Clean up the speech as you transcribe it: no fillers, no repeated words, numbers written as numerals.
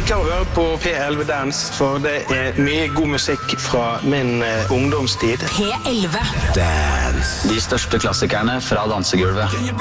liker å høre på P11 Dance, for det mye god musikk fra min ungdomstid. P11 Dance. De største klassikerne fra dansegulvet.